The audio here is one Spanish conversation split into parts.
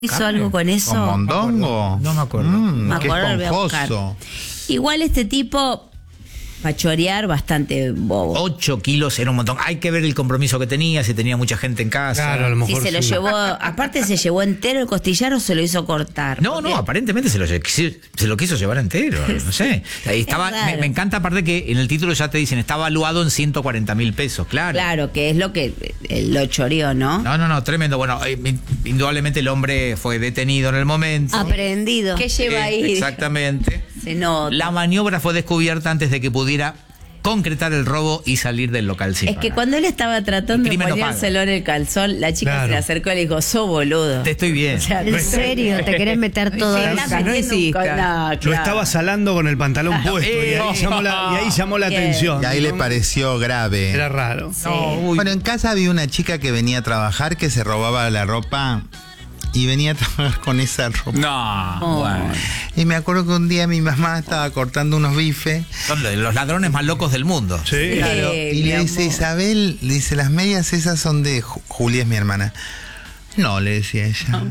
¿Hizo algo con eso? ¿Con mondongo? No me acuerdo. Qué lo voy a buscar. esponjoso. Igual este tipo, para chorear, bastante bobo. 8 kilos era un montón. Hay que ver el compromiso que tenía, si tenía mucha gente en casa. Claro, a lo Si mejor se lo sí. llevó, aparte se llevó entero el costillar o se lo hizo cortar. No, aparentemente se lo quiso llevar entero. No sé. Estaba, raro. me encanta, aparte que en el título ya te dicen, está valuado en 140.000 pesos. Claro. Claro, que es lo que lo choreó, ¿no? No, tremendo. Bueno, indudablemente el hombre fue detenido en el momento. Aprendido. ¿Qué lleva ahí? Exactamente. Se nota. La maniobra fue descubierta antes de que pudiera concretar el robo y salir del local sin Es que pagar. cuando él estaba tratando El de crimen no ponérselo en el calzón, la chica Claro. se le acercó y le dijo, sos boludo. Te estoy bien. O sea, ¿En serio? ¿Te querés meter todo se eso? está metiendo un exista. no, Lo claro. estaba salando con el pantalón puesto y ahí llamó la Bien. atención. Y ahí le pareció grave. Era raro. Sí. No, uy. Bueno, en casa había una chica que venía a trabajar que se robaba la ropa y venía a trabajar con esa ropa. No, Oh. bueno. Y me acuerdo que un día mi mamá estaba cortando unos bifes. Son los ladrones más locos del mundo. Sí. Claro. Y mi le dice, amor. Isabel, le dice, las medias esas son de Julia, es mi hermana. No, le decía ella.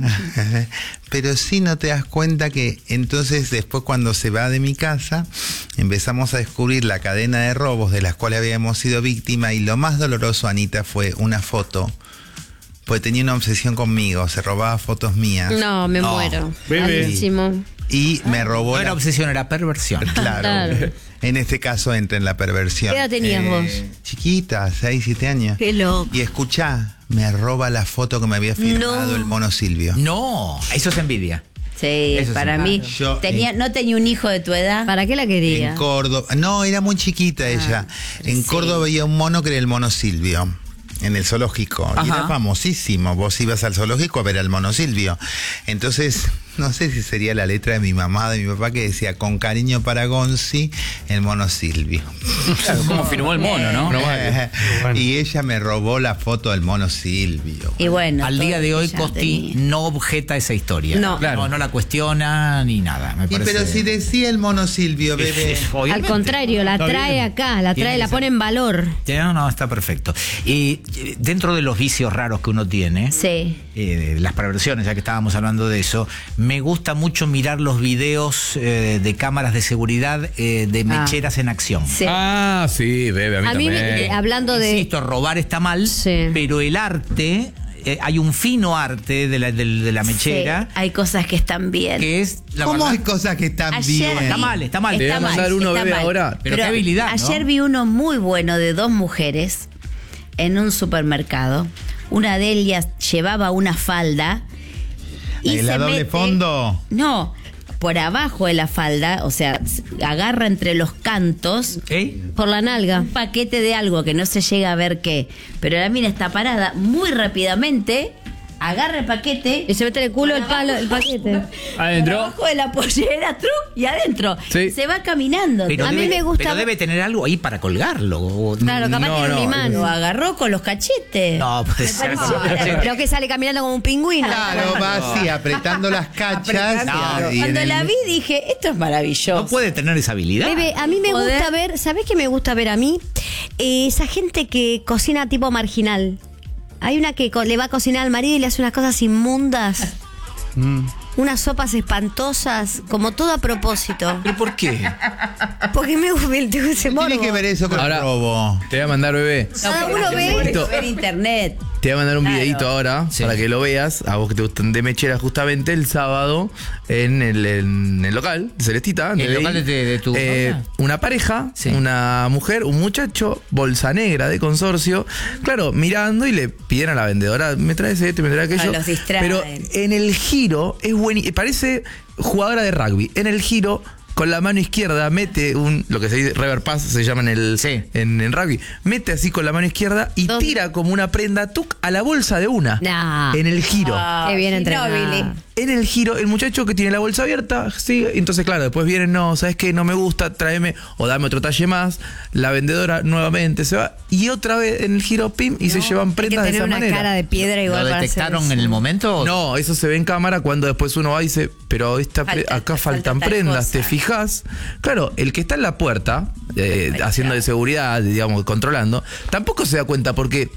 Pero sí, no te das cuenta que entonces después cuando se va de mi casa empezamos a descubrir la cadena de robos de las cuales habíamos sido víctimas, y lo más doloroso, Anita, fue una foto. Pues tenía una obsesión conmigo, se robaba fotos mías. No, me muero. Bebé. Malísimo. Y me robó No era obsesión, era perversión. Claro. Claro. En este caso entra en la perversión. ¿Qué edad tenías vos? Chiquita, 6, 7 años. Qué loco. Y escuchá, me roba la foto que me había firmado No. el mono Silvio. No, eso es envidia. Sí, Eso sí. para mí. Yo, ¿No tenía un hijo de tu edad? ¿Para qué la quería? En Córdoba. No, era muy chiquita ella. En sí. Córdoba había un mono que era el mono Silvio. En el zoológico. Y Ajá. era famosísimo. Vos ibas al zoológico a ver al mono Silvio. Entonces, no sé si sería la letra de mi mamá, de mi papá, que decía, con cariño para Gonzi, el mono Silvio. Claro, como firmó el mono, ¿no? Bueno. Y ella me robó la foto del mono Silvio. Y bueno. Al día de hoy, ya Costi tenía. no objeta esa historia. No. Claro. No la cuestiona ni nada. Me Y parece. pero si decía el mono Silvio, bebé. Al Obviamente. contrario, la Está trae bien. acá, la Tiene trae, que la ser. pone en valor. No, está perfecto. Y dentro de los vicios raros que uno tiene, Sí. las perversiones, ya que estábamos hablando de eso, me gusta mucho mirar los videos de cámaras de seguridad de mecheras en acción. Sí. Ah, sí, bebé, a mí A mí, también. hablando de... Insisto, robar está mal, Sí. pero el arte, hay un fino arte de la mechera, Sí, hay cosas que están bien. que es, la ¿Cómo verdad, hay cosas que están Ayer bien? Está mal, está mal. Te voy a mandar uno, está bebé, mal. ahora. Pero qué habilidad, ¿no? Ayer vi uno muy bueno de dos mujeres en un supermercado. Una de ellas llevaba una falda y ¿La se doble mete, fondo? No, por abajo de la falda, o sea, agarra entre los cantos ¿Eh? Por la nalga. un paquete de algo que no se llega a ver qué. Pero la mina está parada muy rápidamente, agarra el paquete Y se mete en el culo el palo, el paquete. Adentro. abajo de la pollera, truc, y adentro. Sí. Se va caminando. Pero A mí debe, me gusta- pero debe tener algo ahí para colgarlo. Claro, capaz No, tiene no, un imán. Lo agarró con los cachetes. No, puede Me ser. pareció- Pero que sale caminando como un pingüino. Claro, va así, apretando las cachas. No, y en Cuando el- la vi dije, esto es maravilloso. No puede tener esa habilidad. Bebe, a mí me Poder. gusta ver, ¿sabés qué me gusta ver a mí? Esa gente que cocina tipo marginal. Hay una que le va a cocinar al marido y le hace unas cosas inmundas. Unas sopas espantosas, como todo a propósito. ¿Pero por qué? Porque me gusta ese morbo. Tiene que ver eso con Ahora- el robo. Te voy a mandar, bebé. Cada uno ve. Ver internet. Te voy a mandar un Claro. videito ahora Sí. para que lo veas. A vos que te gustan de mechera, justamente el sábado en el local, Celestita. ¿El local de tu novia? Una pareja, Sí. una mujer, un muchacho, bolsa negra de consorcio. Claro, mirando y le piden a la vendedora, me traes esto, me traes aquello. los distraen. Pero en el giro es buenísimo. Parece jugadora de rugby. En el giro, con la mano izquierda, mete lo que se dice rever pass, se llama Sí. en rugby. Mete así con la mano izquierda y Dos. tira como una prenda tuc a la bolsa de una. Nah. En el giro. Qué bien Ginóbili. entrenado. En el giro, el muchacho que tiene la bolsa abierta, sí, entonces claro, después vienen, no, ¿sabes qué? No me gusta, tráeme o dame otro talle más. La vendedora nuevamente se va y otra vez en el giro, pim, y se llevan Hay que prendas de tener esa una manera. cara de piedra igual ¿Lo para hacer detectaron eso. en el momento? No, eso se ve en cámara cuando después uno va y dice, pero acá faltan tal prendas, cosa. ¿te fijas? Claro, el que está en la puerta, haciendo de seguridad, digamos, controlando, tampoco se da cuenta porque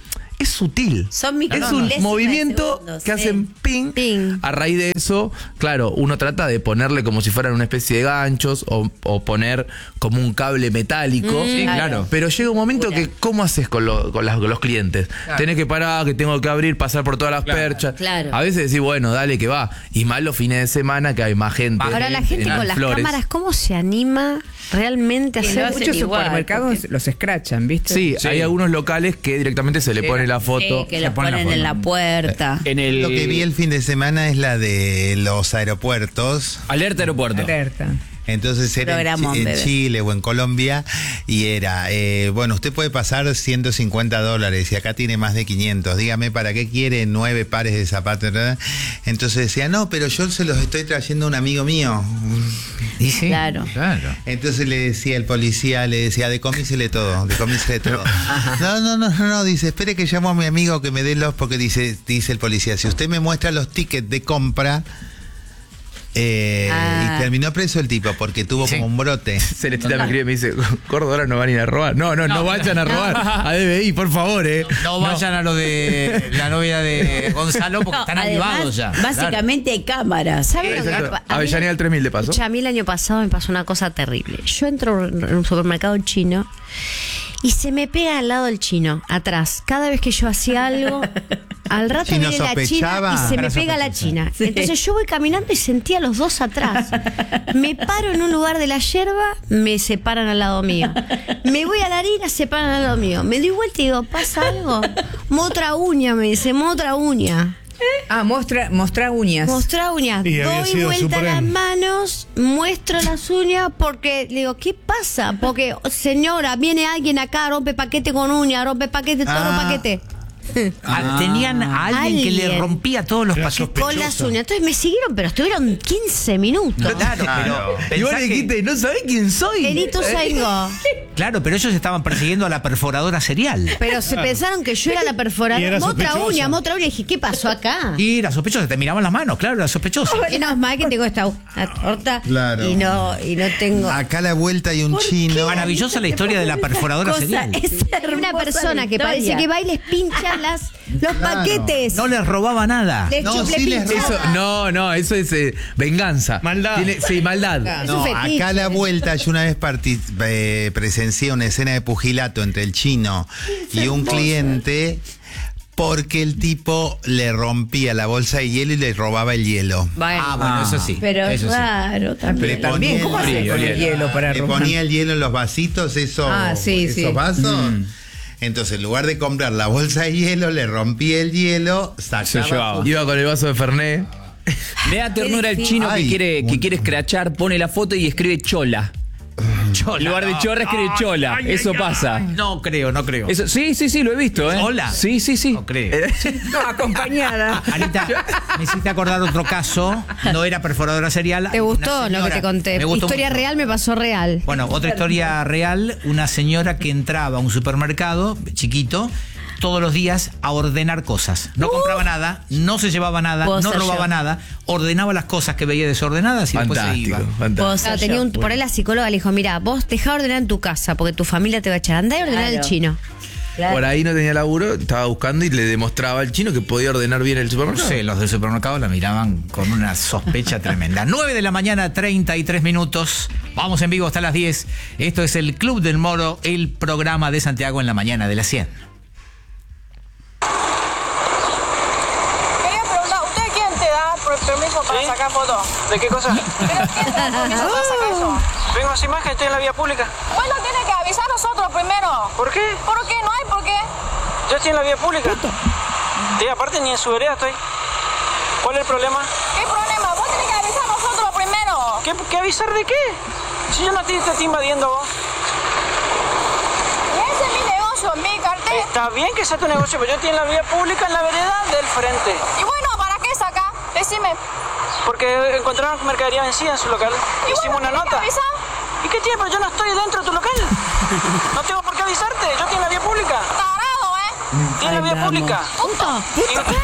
es sutil. Son es un milésimas de movimiento segundos, que sí. hacen ping. Ping. A raíz de eso, claro, uno trata de ponerle como si fueran una especie de ganchos o poner como un cable metálico. Sí, claro. Pero llega un momento que, ¿cómo haces con los clientes? Tenés que parar, que tengo que abrir, pasar por todas las perchas. Claro. A veces decís, bueno, dale que va. Y más los fines de semana que hay más gente. Ahora la gente en con las Flores. cámaras, ¿cómo se anima realmente a Que hacer lo hacen Muchos igual, supermercados porque- los escrachan, ¿viste? Sí, Sí. hay algunos locales que directamente se le pone la foto. Sí, que Se lo pone la ponen en foto. la puerta. En el Lo que vi el fin de semana es la de los aeropuertos. Alerta Aeropuerto. Alerta. Entonces era Programón, en bebé. Chile o en Colombia y era, bueno, usted puede pasar $150 y acá tiene más de 500. Dígame, ¿para qué quiere 9 pares de zapatos? ¿Verdad? Entonces decía, no, pero yo se los estoy trayendo a un amigo mío. Y sí, Claro. Entonces le decía el policía, decomísele todo, decomísele todo. No, dice, espere que llamo a mi amigo que me dé los, porque dice el policía, si usted me muestra los tickets de compra, y terminó preso el tipo porque tuvo Sí. como un brote. Celestina me escribe y me dice, gordo, ahora no van a ir a robar. No vayan a robar a DBI, por favor, No vayan a lo de la novia de Gonzalo porque están Además, avivados ya. Básicamente hay cámaras. ¿Saben lo que Exacto. a mí- Avellaneda al 3000 le pasó. Escucha, a mí el año pasado me pasó una cosa terrible. Yo entro en un supermercado chino y se me pega al lado el chino, atrás. Cada vez que yo hacía algo, al rato ¿Chino viene la china sospechaba? y se me pega la china. Entonces yo voy caminando y sentía a los dos atrás. Me paro en un lugar de la yerba, me separan al lado mío. Me voy a la harina, se paran al lado mío. Me doy vuelta y digo, ¿pasa algo? Motra uña, me dice, motra uña. Ah, mostra uñas. Mostrá uñas, Y había doy sido vuelta supremo. las manos, muestro las uñas porque le digo, ¿qué pasa? Porque, señora, viene alguien acá, rompe paquete con uña, rompe paquete, todo paquete. Tenían a alguien que le Alguien. rompía todos los Era paquetes. Con las uñas. Entonces me siguieron, pero estuvieron 15 minutos. Claro, pero Y vos pensá le que- dijiste, no sabés quién soy. Elito Saingo. Claro, pero ellos estaban persiguiendo a la perforadora serial. Pero se pensaron que yo era la Y perforadora. era Motra sospechosa. uña, motra uña. Y dije, ¿qué pasó acá? Y era sospechoso, te miraban las manos, claro, era sospechoso. Menos mal que tengo esta torta Claro. y no tengo. Acá a la vuelta hay un chino. Maravillosa la historia de la perforadora Cosa, serial. es Una hermosa persona la que parece historia. que va y les pincha los paquetes. No les robaba nada. Les No, chup- sí le les pinchaba. Eso es venganza. Maldad. Sí, maldad. Es No, un fetiche. acá a la vuelta yo una vez presencié una escena de pugilato entre el chino y un cliente porque el tipo le rompía la bolsa de hielo y le robaba el hielo. Ah, bueno, eso sí. Pero eso sí. claro, también. Le También, ponía ¿cómo el- haces con el hielo para Le romper? ponía el hielo en los vasitos, esos vasos. Entonces, en lugar de comprar la bolsa de hielo, le rompía el hielo, sacaba. Iba con el vaso de Fernet. Me da ternura el chino Ay, que quiere escrachar, pone la foto y escribe chola. En lugar de chorra escribe chola. Eso pasa. No creo. Eso, sí, lo he visto, ¿eh? ¿Chola? Sí. No creo. No, acompañada. Anita, me hiciste acordar otro caso. No era perforadora serial. ¿Te gustó Una lo que señora. te conté? Me gustó Historia mucho. real me pasó real. Bueno, otra historia real. Una señora que entraba a un supermercado chiquito todos los días a ordenar cosas. No compraba nada, no se llevaba nada, Puedo no ser robaba yo. nada, ordenaba las cosas que veía desordenadas y después se Fantástico, iba. fantástico. Vos Claro, sos tenía yo. por ahí la psicóloga le dijo, mira, vos dejá de ordenar en tu casa porque tu familia te va a echar. Andá y ordenar Claro. el chino. Claro. Por ahí no tenía laburo, estaba buscando y le demostraba al chino que podía ordenar bien el No supermercado. sé, los del supermercado la miraban con una sospecha tremenda. 9 de la mañana, 33 minutos. Vamos en vivo hasta las 10. Esto es el Club del Moro, el programa de Santiago en la mañana de las 100. Quería preguntar, ¿usted quién te da permiso para sacar fotos? ¿De qué cosa? ¿Pero quién te da permiso para sacar eso? Vengo sin imagen, estoy en la vía pública. Bueno, tiene que avisar a nosotros primero. ¿Por qué? ¿Por qué? No hay por qué. Yo estoy en la vía pública. Sí, aparte ni en su vereda estoy. ¿Cuál es el problema? ¿Qué problema? Vos tenés que avisar a nosotros primero. ¿Qué avisar de qué? Si yo no te estoy invadiendo vos. Y ese es mi negocio, mi cartel. Está bien que sea tu negocio, pero yo estoy en la vía pública, en la vereda del frente. Y bueno, ¿para qué saca? Decime. Porque encontraron mercadería vencida en su local. Y Hicimos bueno, una ¿tenés que nota. avisar? ¿Y qué tiempo? Yo no estoy dentro de tu local. No tengo por qué avisarte. Yo estoy en la vía pública. Tarado, ¿eh? Estoy en la vía pública. Punto.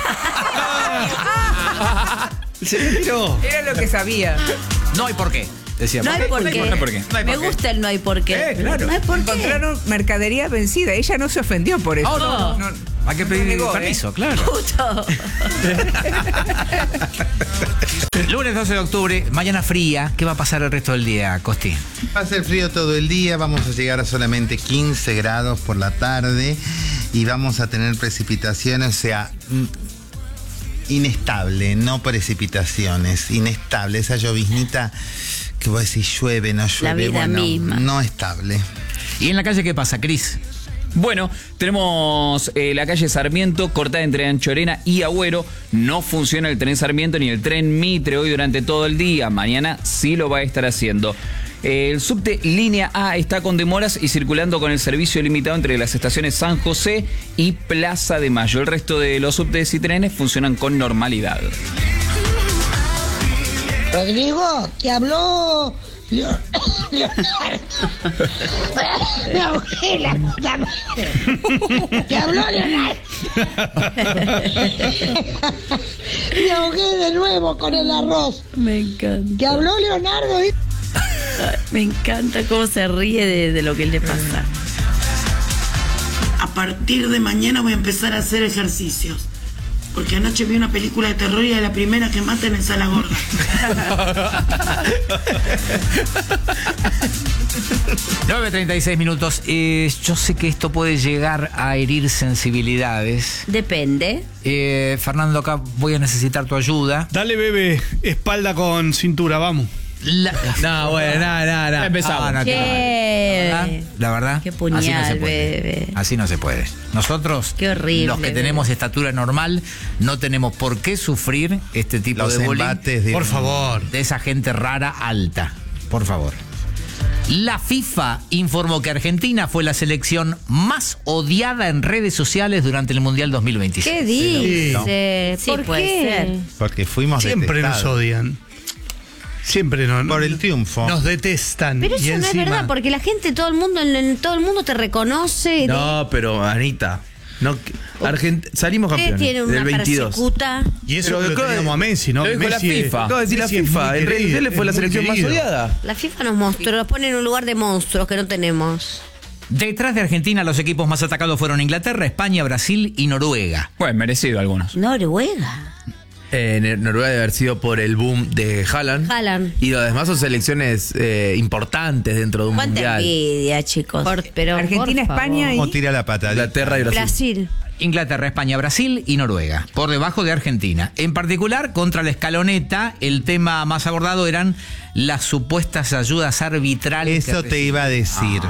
Era lo que sabía. No hay por qué. Decía, No hay por qué. No hay por qué. No hay Me por qué. gusta el no hay por qué. Claro. No hay por qué. Encontraron mercadería vencida. Ella no se ofendió por eso. No. Hay que pedir negó, permiso, claro. Puto. Lunes 12 de octubre, mañana fría. ¿Qué va a pasar el resto del día, Costi? Va a ser frío todo el día, vamos a llegar a solamente 15 grados por la tarde y vamos a tener precipitaciones, o sea, inestable, no precipitaciones, inestable. Esa lloviznita que vos decís llueve, no llueve, La vida bueno, misma. no estable. ¿Y en la calle qué pasa, Cris? Bueno, tenemos la calle Sarmiento cortada entre Anchorena y Agüero. No funciona el tren Sarmiento ni el tren Mitre hoy durante todo el día. Mañana sí lo va a estar haciendo. El subte línea A está con demoras y circulando con el servicio limitado entre las estaciones San José y Plaza de Mayo. El resto de los subtes y trenes funcionan con normalidad. Rodrigo, te habló. Me ahogué la puta madre. Te habló Leonardo. Me ahogué de nuevo con el arroz. Me encanta. Te habló Leonardo. Me encanta cómo se ríe de lo que le pasa. A partir de mañana voy a empezar a hacer ejercicios. Porque anoche vi una película de terror y a la primera que maten es a la gorda. 9:36 minutos. Yo sé que esto puede llegar a herir sensibilidades. Depende. Fernando, acá voy a necesitar tu ayuda. Dale, bebé, espalda con cintura, vamos. No, bueno, nada. Empezamos. La verdad, Qué puñal, así no se puede. bebé. Así no se puede. Nosotros, Qué horrible, los que bebé. tenemos estatura normal, no tenemos por qué sufrir este tipo Los de bullying. embates de- Por favor. De esa gente rara alta. Por favor. La FIFA informó que Argentina fue la selección más odiada en redes sociales durante el Mundial 2026. ¿Qué dice? Sí, ¿Por puede qué? ser. Porque fuimos Siempre nos detestados. odian. Siempre Por el triunfo. nos detestan. Pero y eso no es encima- verdad, porque la gente, todo el mundo, en todo el mundo te reconoce. No, pero Anita, no, salimos Ustedes campeones tienen del una 22. persecuta. Y eso Pero que lo acaba de- teníamos a Messi, ¿no? lo dijo la Messi es- FIFA. Acabo de decir la Messi es FIFA, muy en redes querido, sociales fue la es muy selección más querido. odiada. La FIFA nos mostró, nos pone en un lugar de monstruos que no tenemos. Detrás de Argentina, los equipos más atacados fueron Inglaterra, España, Brasil y Noruega. Bueno, merecido algunos. Noruega. Noruega debe haber sido por el boom de Haaland. Haaland. Y lo demás son selecciones importantes dentro de un Cuánta mundial. envidia, chicos. Pero Argentina, por España favor. O tira la pata. Inglaterra y Brasil. Brasil. Inglaterra, España, Brasil y Noruega, por debajo de Argentina. En particular, contra la escaloneta, el tema más abordado eran las supuestas ayudas arbitrales. Eso te iba a decir.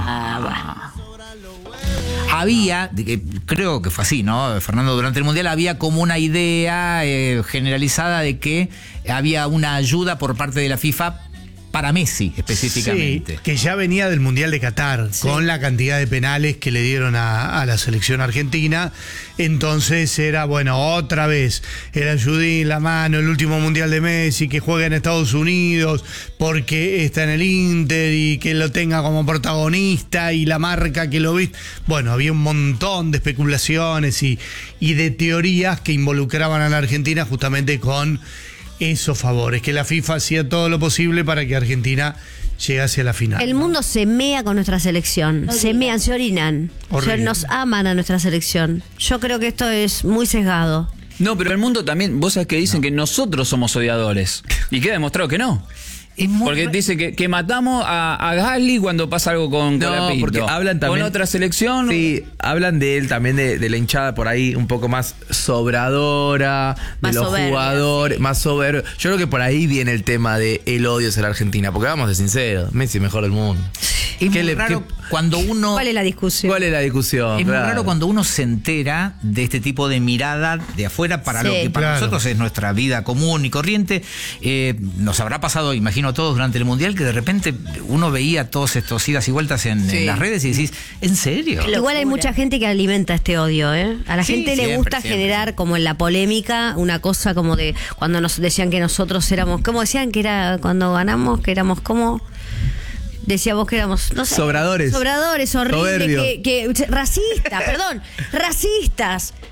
Había, creo que fue así, ¿no, Fernando? Durante el Mundial había como una idea generalizada de que había una ayuda por parte de la FIFA para Messi específicamente. Sí, que ya venía del Mundial de Qatar, con la cantidad de penales que le dieron a la selección argentina. Entonces era, bueno, otra vez, el ayudín, la mano, el último Mundial de Messi, que juega en Estados Unidos, porque está en el Inter y que lo tenga como protagonista y la marca que lo viste. Bueno, había un montón de especulaciones y de teorías que involucraban a la Argentina justamente con esos favores, que la FIFA hacía todo lo posible para que Argentina llegase a la final. El mundo se mea con nuestra selección. Se mean, se orinan. Horrible. Nos aman a nuestra selección. Yo creo que esto es muy sesgado. No, pero el mundo también, vos sabés que dicen que nosotros somos odiadores. Y queda demostrado que no. Porque dice que matamos a Gasly cuando pasa algo con No, Colapinto. porque hablan también. Con otra selección. Sí, hablan de él también, de la hinchada por ahí un poco más sobradora, Más de los soberbia, jugadores, sí. más soberbio. Yo creo que por ahí viene el tema de el odio hacia la Argentina, porque vamos de sinceros, Messi mejor del mundo. Es muy raro cuando uno... ¿Cuál es la discusión? ¿Cuál es la discusión? Es muy Claro. raro cuando uno se entera de este tipo de mirada de afuera para Sí. lo que para Claro. nosotros es nuestra vida común y corriente. Nos habrá pasado, imagino a todos durante el Mundial, que de repente uno veía todos estos idas y vueltas en las redes y decís, ¿en serio? Igual hay mucha gente que alimenta este odio, ¿eh? A la Sí, gente le siempre, gusta siempre. generar como en la polémica una cosa como de cuando nos decían que nosotros éramos, ¿cómo decían que era cuando ganamos? Que éramos como... Decía vos que éramos, no sé. Sobradores. Sobradores, horribles, Soberbio. racistas, perdón, racistas.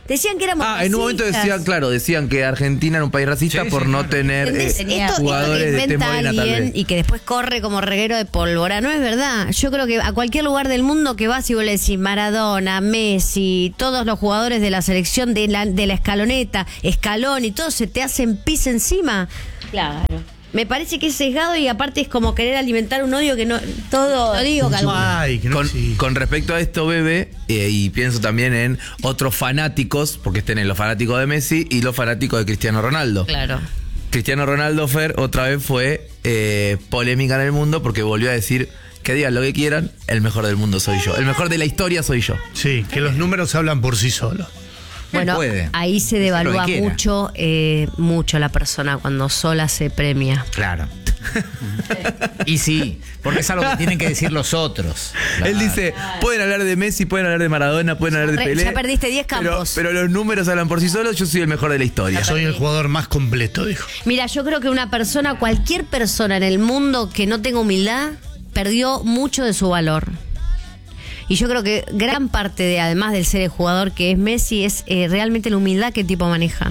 Decían que éramos en un momento decían que Argentina era un país racista por no tener jugadores de tez morena, tal vez. Y que después corre como reguero de pólvora. No es verdad. Yo creo que a cualquier lugar del mundo que vas y vos le decís Maradona, Messi, todos los jugadores de la selección de la escaloneta, Scaloni, todos se te hacen pis encima. Claro. Me parece que es sesgado y aparte es como querer alimentar un odio que no... Todo... Lo digo, con respecto a esto, Bebe, y pienso también en otros fanáticos, porque estén los fanáticos de Messi y los fanáticos de Cristiano Ronaldo. Claro. Cristiano Ronaldo, Fer, otra vez fue polémica en el mundo porque volvió a decir que digan lo que quieran, el mejor del mundo soy yo. El mejor de la historia soy yo. Sí, que los números hablan por sí solos. Bueno, ahí se devalúa mucho la persona cuando sola se premia. Claro. Y sí, porque es algo que tienen que decir los otros. Claro. Él dice, pueden hablar de Messi, pueden hablar de Maradona, pueden hablar de Pelé. Ya perdiste 10 campos. Pero los números hablan por sí solos, yo soy el mejor de la historia. Soy el jugador más completo, dijo. Mira, yo creo que cualquier persona en el mundo que no tenga humildad, perdió mucho de su valor. Y yo creo que gran parte además del ser el jugador que es Messi, es realmente la humildad que el tipo maneja.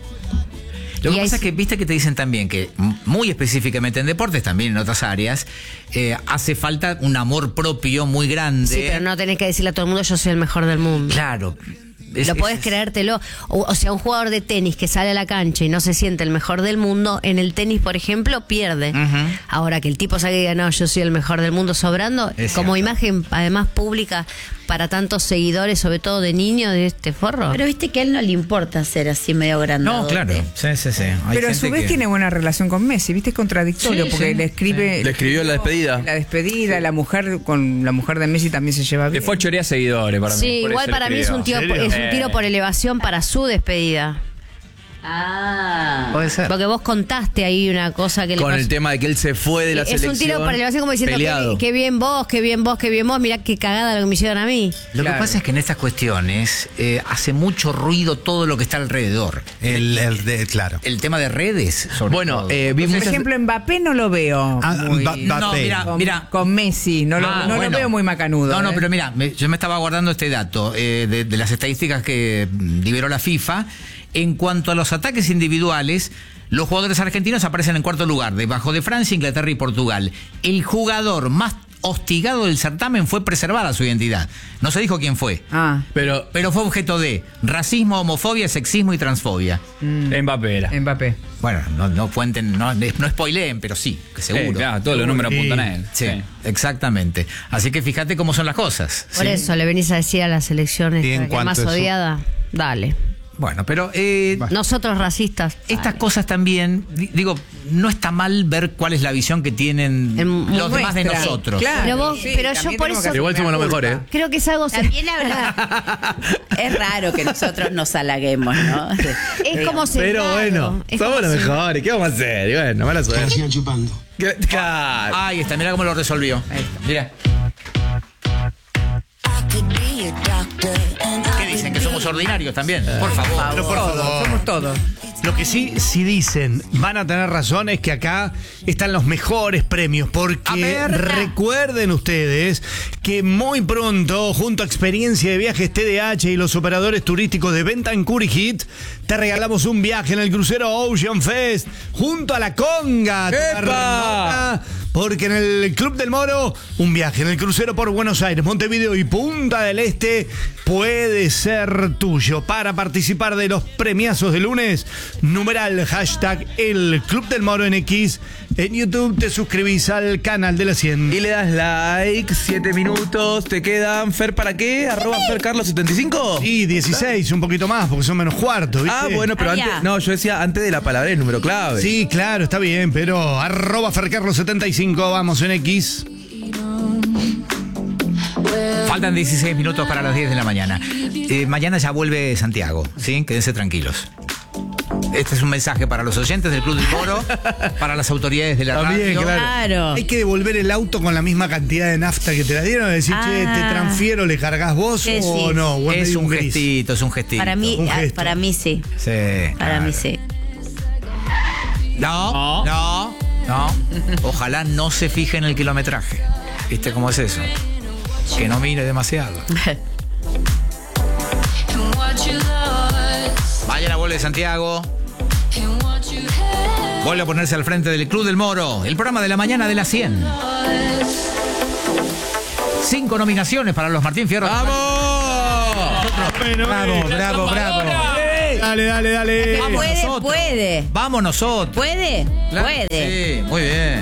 Lo que pasa es que viste que te dicen también que muy específicamente en deportes, también en otras áreas, hace falta un amor propio muy grande. Sí, pero no tenés que decirle a todo el mundo yo soy el mejor del mundo. Claro. Lo podés creértelo. O sea, un jugador de tenis que sale a la cancha y no se siente el mejor del mundo, en el tenis, por ejemplo, pierde. Ahora que el tipo salga y diga, no, yo soy el mejor del mundo sobrando, como imagen además pública para tantos seguidores, sobre todo de niños, de este forro. Pero viste que a él no le importa ser así medio grandote. No, claro. Sí. Pero a su vez tiene buena relación con Messi, viste, es contradictorio, porque le escribió la despedida. La despedida, la mujer con la mujer de Messi también se lleva bien. Le fue a chorear seguidores para mí. Sí, igual para mí es un tiro por elevación para su despedida. Puede ser. Porque vos contaste ahí una cosa que con le pasó. el tema de que él se fue de la selección. Es un tiro por elevación como diciendo qué bien vos, mirá qué cagada lo que me hicieron a mí. Lo que pasa es que en estas cuestiones hace mucho ruido todo lo que está alrededor. Claro. El tema de redes, sobre todo. Por ejemplo, Mbappé no lo veo. No, mira. Con Messi, no lo veo muy macanudo. No, pero mira, yo me estaba guardando este dato de las estadísticas que liberó la FIFA. En cuanto a los ataques individuales, los jugadores argentinos aparecen en cuarto lugar, debajo de Francia, Inglaterra y Portugal. El jugador más hostigado del certamen fue preservada su identidad. No se dijo quién fue. Pero fue objeto de racismo, homofobia, sexismo y transfobia. Mbappé era. Mbappé. Bueno, no cuenten, no spoileen, pero sí, que seguro. Claro, todos los números apuntan a él. Sí, exactamente. Así que fíjate cómo son las cosas. Por eso le venís a decir a las elecciones que más odiada. Dale. Bueno, pero nosotros racistas. Estas cosas también, digo, no está mal ver cuál es la visión que tienen los demás de nosotros. Claro, pero yo por eso igual somos los mejores. Creo que es algo también es raro que nosotros nos halaguemos, ¿no? Es como se. Pero bueno, somos los mejores. ¿Qué vamos a hacer? Y bueno, mala suerte. Sigan chupando. Ahí está, mira cómo lo resolvió. Mira. ¿Qué dicen? Que somos ordinarios también. Por favor. Pero por favor. Somos todos. Lo que sí dicen, van a tener razón, es que acá están los mejores premios, porque recuerden ustedes que muy pronto, junto a Experiencia de Viajes TDH y los operadores turísticos de Bentancur y Hit, te regalamos un viaje en el crucero Ocean Fest, junto a la Conga. Porque en el Club del Moro, un viaje en el crucero por Buenos Aires, Montevideo y Punta del Este puede ser tuyo. Para participar de los premiazos de lunes, numeral hashtag el Club del Moro en X. En YouTube te suscribís al canal de la 100. Y le das like, 7 minutos, te quedan, Fer, ¿para qué? @FerCarlos75. Y 16, un poquito más, porque son menos cuartos, ¿viste? Bueno, pero antes, no, yo decía antes de la palabra el número clave. Sí, claro, está bien, pero @FerCarlos75, vamos en X. Faltan 16 minutos para las 10 de la mañana. Mañana ya vuelve Santiago, ¿sí? Quédense tranquilos. Este es un mensaje para los oyentes del Club del Moro, para las autoridades de la radio. Claro. Hay que devolver el auto con la misma cantidad de nafta que te la dieron, decir, che, te transfiero, ¿le cargas vos o no? Vos es un gestito, es un gestito. Para mí sí. Sí. Para mí sí. No. Ojalá no se fije en el kilometraje. ¿Viste cómo es eso? Que no mire demasiado. Mañana vuelve Santiago. Vuelve a ponerse al frente del Club del Moro, el programa de la mañana de las 100. 5 nominaciones para los Martín Fierro. ¡Vamos! Bravo. Dale. Puede. Vamos nosotros. ¿Puede? Claro, Puede. Sí, muy bien.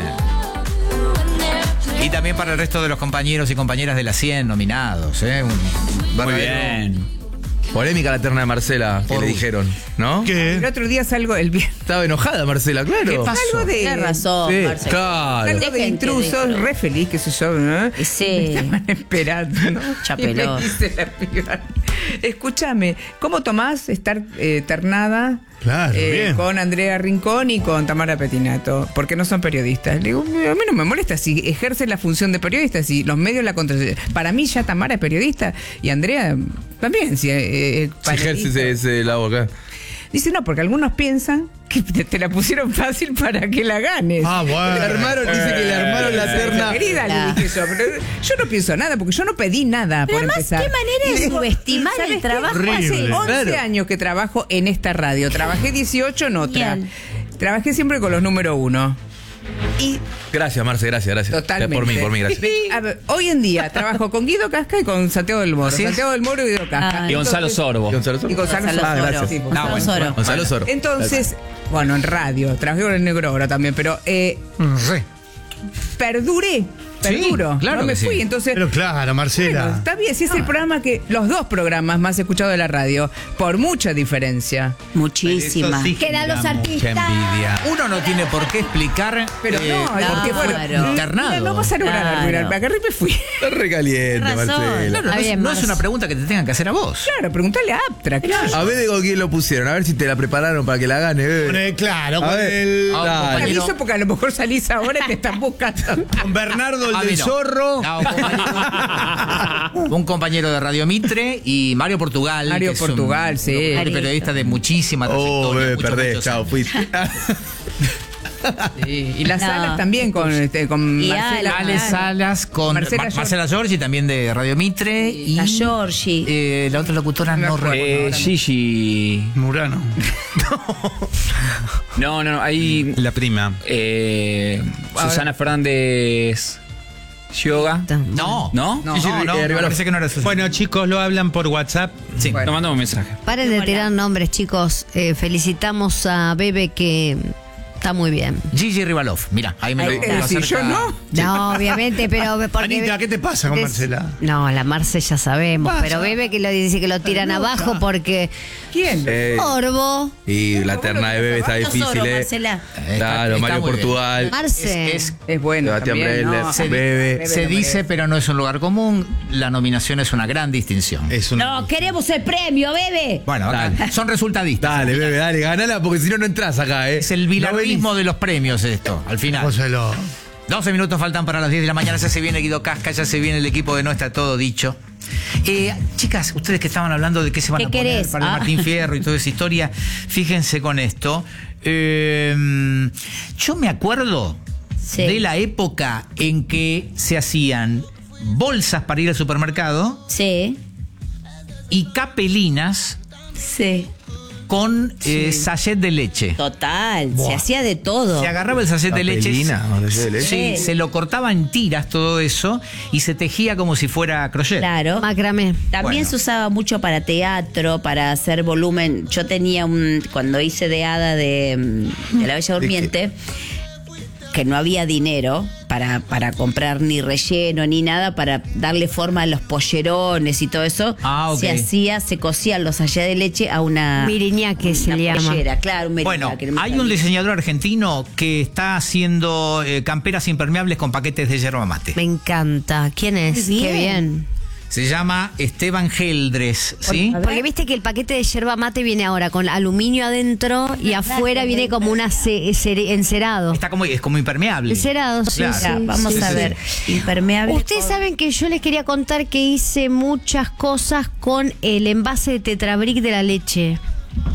Y también para el resto de los compañeros y compañeras de las 100 nominados. Muy bien. Polémica la terna de Marcela, que le dijeron, ¿no? El otro día salgo el viernes. Estaba enojada Marcela, claro. ¿Qué pasó? Algo de. Tienes razón, Sí, Marcelo. claro. Algo de intrusos, re feliz, qué sé yo, ¿no? Sí. Me estaban esperando, ¿no? Chapeló. Y me dice la piba, escúchame, ¿cómo tomás estar ternada? Claro, bien. Con Andrea Rincón y con Tamara Petinato, porque no son periodistas. Le digo, a mí no me molesta si ejercen la función de periodista, si los medios la contradicen. Para mí ya Tamara es periodista y Andrea también. Si ejerce ese la boca. Dice, no, porque algunos piensan que te la pusieron fácil para que la ganes. Ah, bueno. Le armaron, dice que le armaron la terna. Querida, le dije yo, pero yo no pienso nada, porque yo no pedí nada por Además, empezar. qué manera de subestimar ¿sabes el qué? trabajo. Hace Horrible. 11 Claro. años que trabajo en esta radio. Trabajé 18 en otra. Bien. Trabajé siempre con los número 1. Y Gracias, Marce, gracias. totalmente. Por mí, gracias. A ver, hoy en día trabajo con Guido Casca y con Santiago del Moro. ¿Sí? Santiago del Moro y Guido Casca. Ah. Y Gonzalo Sorbo. Gonzalo Soro. Y Gonzalo Soro. gracias. Sí, por Gonzalo favor. Soro. Gonzalo Soro. Entonces, bueno, en radio, trabajé con el Negro ahora también, pero perduro, claro no me que sí. fui, entonces... Pero claro, Marcela. Bueno, está bien, si es el programa que... Los 2 programas más escuchados de la radio, por mucha diferencia. Muchísima. Que eran los artistas. Mucha envidia. Uno no tiene por qué explicar Pero no, por qué fue claro. internado. Mira, no vas a lograr Claro. arruinar, me agarré y me fui. Está recaliente, Tienes razón. Marcela. No, Está bien, no es Marce. una pregunta que te tengan que hacer a vos. Claro, preguntale a Aptra. A ver de con quién lo pusieron, a ver si te la prepararon para que la gane. Claro, A con ver. el. Dale. Aviso porque a lo mejor salís ahora y te están buscando. Con Bernardo el A mí del no. Zorro. No, un compañero de Radio Mitre y Mario Portugal. Mario que es un Portugal, sí. periodista de muchísima trayectoria. Oh, bebé, muchos, perdés, muchos chao, años. fuiste. Sí, y las No. salas también con Y Marcela. Ale Salas con Marcela Marcela Giorgi, también de Radio Mitre. Y La Giorgi. la otra locutora no recuerdo. Gigi. Murano. No, ahí. La prima. Susana Fernández. Yoga. No, ¿No? no, me parece que no era Susana. Bueno, chicos, lo hablan por WhatsApp. Sí. Nos mandamos un mensaje. Paren de tirar nombres, chicos. Felicitamos a Bebe que está muy bien. Gigi Rivalov, mira, ahí me lo Sí, yo no. No, obviamente, pero porque Anita, ¿qué te pasa con es- Marcela? No, la Marce ya sabemos, Pasa. pero Bebe que lo dice que lo tiran abajo porque ¿Quién? Orbo, Y la terna de bebé está difícil, Nosotros, Marcela. Claro, Está Mario muy bien. Portugal. Marce. Es Es bueno. Sebastián también, Breller, ¿no? Bebe. se dice, pero no es un lugar común. La nominación es una gran distinción. Es un. No, queremos el premio, Bebe. Bueno, acá Dale. son resultadistas. Dale, bebé, dale, ganala porque si no, no entras acá, Es el bilardismo de los premios esto, al final. Póselo. 12 minutos faltan para las 10 de la mañana. Ya se viene Guido Casca, ya se viene el equipo de No Está Todo Dicho. Chicas, ustedes que estaban hablando de qué se van ¿Qué a poner querés? para el Ah. Martín Fierro y toda esa historia, fíjense con esto. Yo me acuerdo Sí. de la época en que se hacían bolsas para ir al supermercado Sí. y capelinas Sí. con sachet de leche. Total. Se hacía de todo. Se agarraba el sachet de leche. Capelina, o sachet de leche. Sí, se lo cortaba en tiras todo eso y se tejía como si fuera crochet. Claro. Macramé. También Bueno. se usaba mucho para teatro, para hacer volumen. Yo tenía cuando hice de hada de La Bella Durmiente, que no había dinero para comprar ni relleno ni nada, para darle forma a los pollerones y todo eso. Ah, ok. Se cosían los sachets de leche a una Miriñaque se una le llama. pollera, claro, un Bueno, meriñaque, no me hay un salía. diseñador argentino que está haciendo camperas impermeables con paquetes de yerba mate. Me encanta. ¿Quién es? Qué bien. Qué bien. Se llama Esteban Geldres, ¿sí? Porque viste que el paquete de yerba mate viene ahora con aluminio adentro y afuera viene como una encerado. Es como impermeable. Encerado, sí, Claro. sí. Vamos sí, a sí. ver. Impermeable. Ustedes saben que yo les quería contar que hice muchas cosas con el envase de Tetrabric de la leche.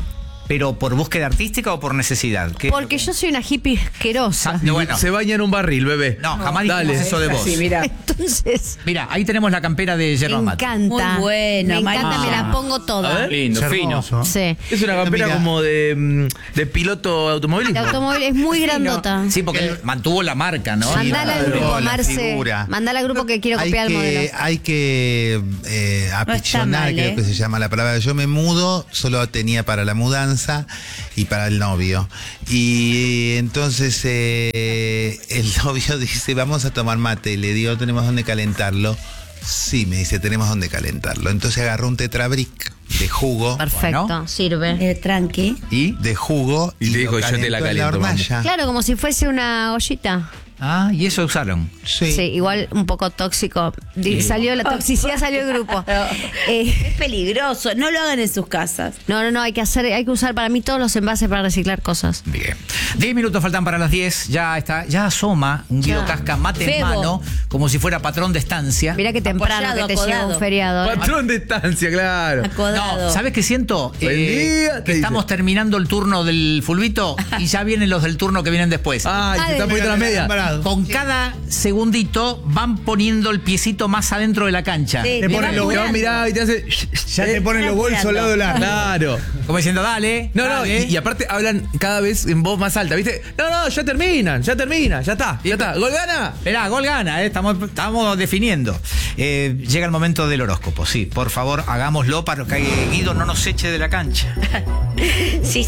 ¿Pero por búsqueda artística o por necesidad? Porque yo soy una hippie asquerosa. Bueno. Se baña en un barril, bebé. No, jamás dijimos eso de vos. Sí, mira. Entonces, Mira, ahí tenemos la campera de me Yerba Mate. encanta. Muy buena, Me encanta, Mari. me la pongo A toda. ver. Lindo, Es fino. hermoso. Sí. Es una campera Mira. como de piloto De automovilismo. automóvil es muy grandota. Sí, porque él mantuvo la marca, ¿no? Mandala al claro, grupo, la Marce. figura. Mandala al grupo que quiero copiar el modelo. Hay que apichonar, mal, creo que se llama la palabra. Yo me mudo, solo tenía para la mudanza y para el novio. Y entonces el novio dice, vamos a tomar mate. Le digo, ¿tenemos dónde calentarlo? Sí, me dice, tenemos dónde calentarlo. Entonces agarró un Tetrabric de jugo. Perfecto, Bueno. sirve. Tranqui. ¿Y? De jugo. Y te dijo, lo yo te la calentó en caliento, vamos. hornalla. Claro, como si fuese una ollita. Ah, y eso usaron. Sí. Sí, igual un poco tóxico. Salió la toxicidad, salió el grupo. Es peligroso. No lo hagan en sus casas. No, hay que usar para mí todos los envases para reciclar cosas. Bien. 10 minutos faltan para las 10. Ya asoma un Guido Ya. Casca mate en Febo. mano, como si fuera patrón de estancia. Mira que temprano Apoyado, que te llega acodado. un feriado. Patrón de estancia, claro. Acodado. No, ¿sabes qué siento? Buen día, te que dice. estamos terminando el turno del fulbito y ya vienen los del turno que vienen después. Ay, se está poniendo la media. Con cada segundito van poniendo el piecito más adentro de la cancha. Sí, Te te ponen van los- Te va a apurando. mirar y te hace. Ya te ponen los bolsos al lado del arco. Claro. Como diciendo, dale. No, dale. y aparte hablan cada vez en voz más alta, ¿viste? No, ya termina, ya está. ¿Gol gana? Esperá, gol gana, estamos definiendo. Llega el momento del horóscopo, sí. Por favor, hagámoslo para que Guido no nos eche de la cancha. Sí.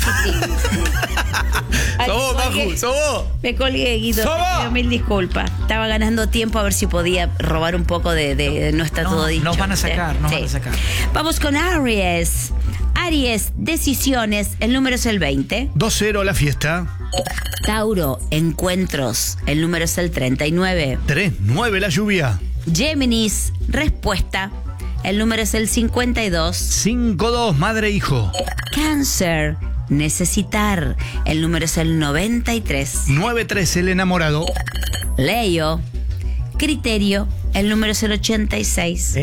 Ay, ¡Sos vos, colgué. Maju! ¡Sos vos! Me colgué, Guido. ¡Sos vos! Pido mil disculpas. Estaba ganando tiempo a ver si podía robar un poco de no está No, todo dicho. nos van a sacar, nos van a sacar. Vamos con Aries. Aries, decisiones. El número es el 20. 2-0 la fiesta. Tauro, encuentros. El número es el 39. 3-9 la lluvia. Géminis, respuesta. El número es el 52. 5-2 madre e hijo. Cáncer, necesitar. El número es el 93. 9-3 el enamorado. Leo, criterio. El número es el 86.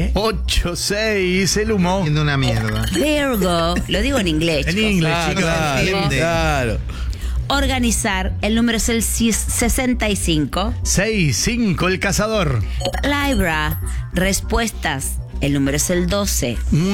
8-6 el humo. Haciendo una mierda. Virgo, lo digo en inglés. En chicos. inglés, chicos. Claro. Organizar, el número es el 65. 6-5 el cazador. Libra, respuestas, el número es el 12.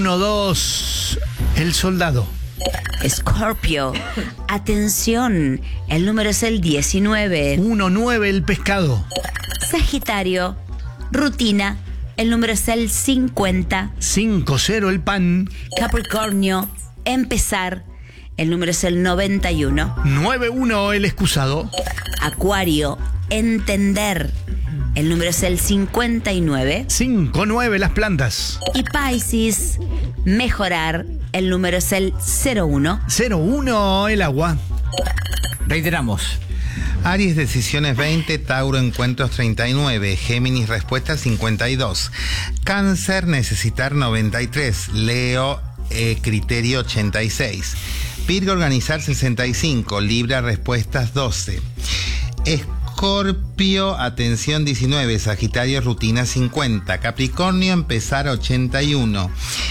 1-2 el soldado. Escorpio, atención, el número es el 19. 1-9 el pescado. Sagitario, rutina, el número es el 50. 5-0 el pan. Capricornio, empezar, el número es el 91. 9-1 el excusado. Acuario, entender, el número es el 59. 5-9 las plantas. Y Piscis, mejorar, el número es el 01. 0-1 el agua. Reiteramos. Aries, decisiones 20, Tauro, encuentros 39, Géminis, respuestas 52, Cáncer, necesitar 93, Leo, criterio 86, Virgo, organizar 65, Libra, respuestas 12, Escorpio, atención 19, Sagitario, rutina 50, Capricornio, empezar 81,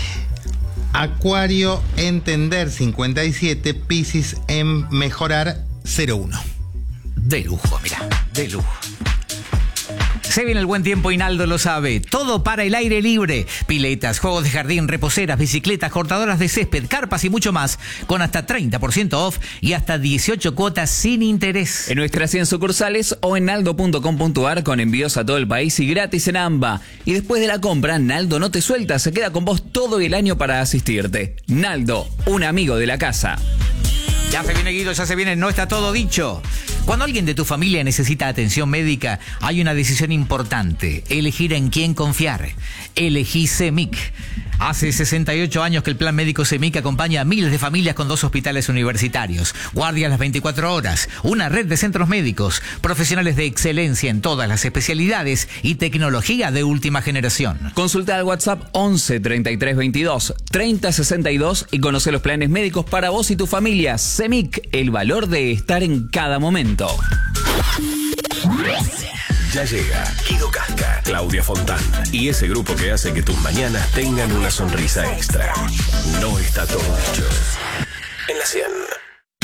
Acuario, entender 57, Piscis, en mejorar 01. De lujo, mira, de lujo. Se viene el buen tiempo y Naldo lo sabe. Todo para el aire libre. Piletas, juegos de jardín, reposeras, bicicletas, cortadoras de césped, carpas y mucho más. Con hasta 30% off y hasta 18 cuotas sin interés. En nuestras 100 sucursales o en naldo.com.ar con envíos a todo el país y gratis en AMBA. Y después de la compra, Naldo no te suelta, se queda con vos todo el año para asistirte. Naldo, un amigo de la casa. Ya se viene, Guido, ya se viene, no está todo dicho. Cuando alguien de tu familia necesita atención médica, hay una decisión importante: elegir en quién confiar. Elegí CEMIC. Hace 68 años que el Plan Médico CEMIC acompaña a miles de familias con 2 hospitales universitarios, guardias las 24 horas, una red de centros médicos, profesionales de excelencia en todas las especialidades y tecnología de última generación. Consulta al WhatsApp 11 33 22 30 62 y conoce los planes médicos para vos y tu familia. CEMIC, el valor de estar en cada momento. Ya llega Guido Casca, Claudia Fontán y ese grupo que hace que tus mañanas tengan una sonrisa extra. No está todo dicho. En la 100.